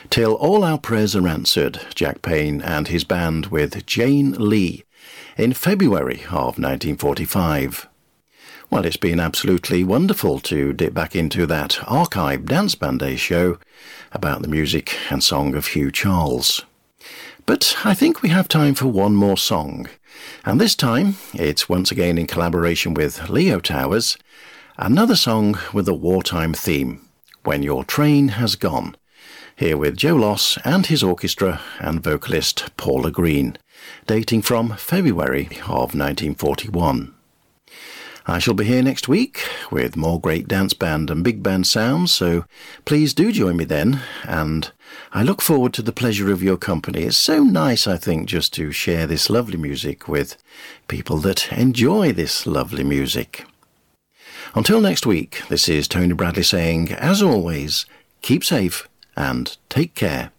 Till All Our Prayers Are Answered, Jack Payne and his band with Jane Lee in February of 1945. Well, it's been absolutely wonderful to dip back into that archive Dance Band Day show about the music and song of Hugh Charles. But I think we have time for one more song, and this time it's once again in collaboration with Leo Towers, another song with a wartime theme, When Your Train Has Gone, here with Joe Loss and his orchestra and vocalist Paula Green, dating from February of 1941. I shall be here next week with more great dance band and big band sounds, so please do join me then, and I look forward to the pleasure of your company. It's so nice, I think, just to share this lovely music with people that enjoy this lovely music. Until next week, this is Tony Bradley saying, as always, keep safe and take care.